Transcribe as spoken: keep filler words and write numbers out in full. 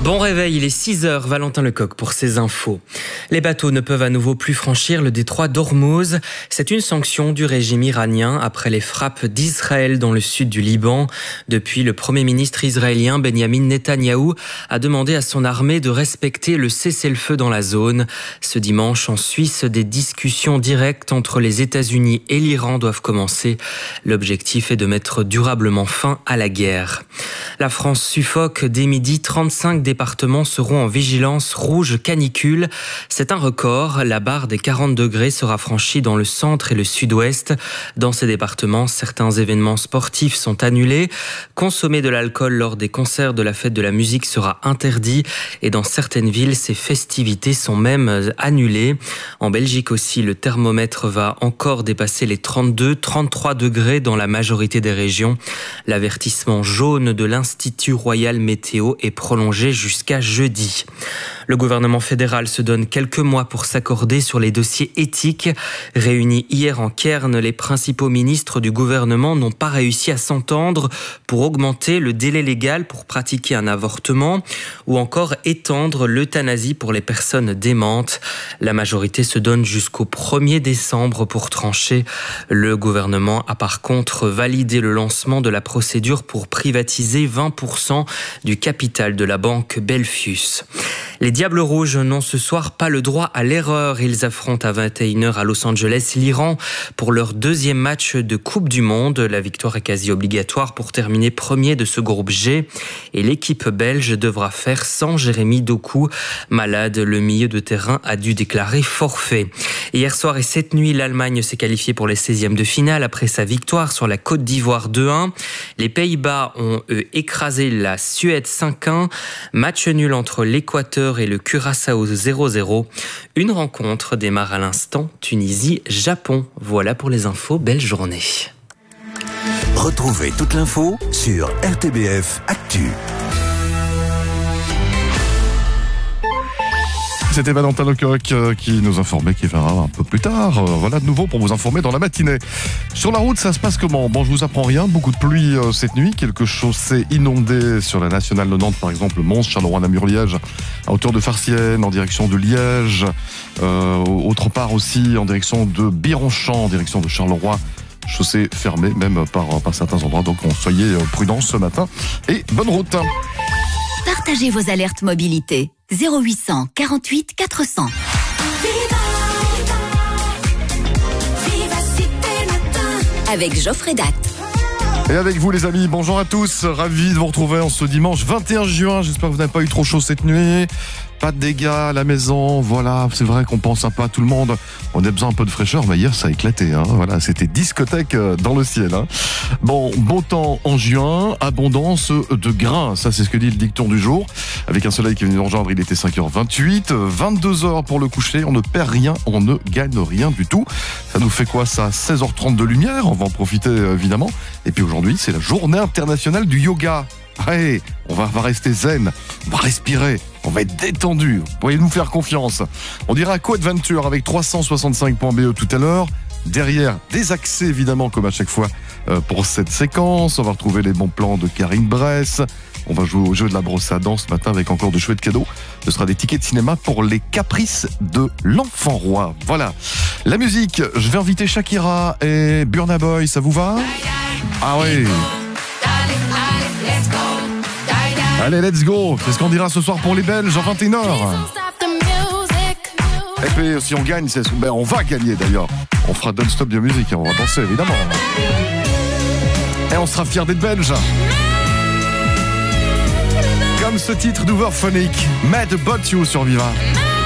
Bon réveil, il est six heures, Valentin Lecoq pour ces infos. Les bateaux ne peuvent à nouveau plus franchir le détroit d'Ormuz. C'est une sanction du régime iranien après les frappes d'Israël dans le sud du Liban. Depuis, le premier ministre israélien Benjamin Netanyahou a demandé à son armée de respecter le cessez-le-feu dans la zone. Ce dimanche, en Suisse, des discussions directes entre les États-Unis et l'Iran doivent commencer. L'objectif est de mettre durablement fin à la guerre. La France suffoque dès midi, trente-cinq départements seront en vigilance rouge canicule. C'est un record. La barre des quarante degrés sera franchie dans le centre et le sud-ouest. Dans ces départements, certains événements sportifs sont annulés. Consommer de l'alcool lors des concerts de la fête de la musique sera interdit. Et dans certaines villes, ces festivités sont même annulées. En Belgique aussi, le thermomètre va encore dépasser les trente-deux, trente-trois degrés dans la majorité des régions. L'avertissement jaune de l'Institut Royal Météo est prolongé jusqu'à jeudi. Le gouvernement fédéral se donne quelques mois pour s'accorder sur les dossiers éthiques. Réunis hier en Cairn, les principaux ministres du gouvernement n'ont pas réussi à s'entendre pour augmenter le délai légal pour pratiquer un avortement ou encore étendre l'euthanasie pour les personnes démentes. La majorité se donne jusqu'au premier décembre pour trancher. Le gouvernement a par contre validé le lancement de la procédure pour privatiser vingt pour cent du capital de la banque Belfius. Les Diables Rouges n'ont ce soir pas le droit à l'erreur. Ils affrontent à vingt et une heures à Los Angeles l'Iran pour leur deuxième match de Coupe du Monde. La victoire est quasi obligatoire pour terminer premier de ce groupe G. Et l'équipe belge devra faire sans Jérémy Doku. Malade, le milieu de terrain a dû déclarer forfait. Hier soir et cette nuit, l'Allemagne s'est qualifiée pour les seizièmes de finale après sa victoire sur la Côte d'Ivoire deux un. Les Pays-Bas ont eux écrasé la Suède cinq un. Match nul entre l'Équateur et le Curaçao zéro zéro. Une rencontre démarre à l'instant, Tunisie-Japon. Voilà pour les infos, belle journée. Retrouvez toute l'info sur R T B F Actu. C'était Valentin Lecoq qui nous informait qu'il viendra un peu plus tard. Voilà de nouveau pour vous informer dans la matinée. Sur la route, ça se passe comment ? Bon, je vous apprends rien. Beaucoup de pluie cette nuit. Quelques chaussées inondées sur la nationale de Nantes, par exemple, Mons, Charleroi, Namur, Liège, à hauteur de Farciennes, en direction de Liège. Euh, autre part aussi, en direction de Bironchamp, en direction de Charleroi. Chaussée fermée, même par, par certains endroits. Donc, soyez prudents ce matin. Et bonne route. Partagez vos alertes mobilité. zéro huit cent quarante-huit quatre cents. Avec Geoffrey Datt. Et avec vous les amis, bonjour à tous, ravi de vous retrouver en ce dimanche vingt et un juin, j'espère que vous n'avez pas eu trop chaud cette nuit, pas de dégâts à la maison, voilà, c'est vrai qu'on pense un peu à tout le monde, on a besoin un peu de fraîcheur, mais hier ça a éclaté, hein, voilà, c'était discothèque dans le ciel. Hein. Bon, beau temps en juin, abondance de grains, ça c'est ce que dit le dicton du jour, avec un soleil qui est venu nous rejoindre, il était cinq heures vingt-huit, vingt-deux heures pour le coucher, on ne perd rien, on ne gagne rien du tout, ça nous fait quoi ça, seize heures trente de lumière, on va en profiter évidemment, et puis aujourd'hui c'est la journée internationale du yoga. Allez, on va, va rester zen, on va respirer, on va être détendu, vous pourriez nous faire confiance. On dira Quadventure avec trois cent soixante-cinq point B E tout à l'heure. Derrière, des accès évidemment comme à chaque fois euh, pour cette séquence. On va retrouver les bons plans de Karine Bress. On va jouer au jeu de la brosse à dents ce matin avec encore de chouettes cadeaux. Ce sera des tickets de cinéma pour les caprices de l'enfant roi. Voilà. La musique, je vais inviter Shakira et Burna Boy, ça vous va ? Ah oui. Allez, let's go. C'est ce qu'on dira ce soir pour les Belges en vingt et une heures. Et puis si on gagne, c'est... Ben, on va gagner d'ailleurs. On fera Don't Stop de musique, on va danser évidemment. Et on sera fiers d'être Belges. Comme ce titre d'Overphonic, Mad About You sur Viva.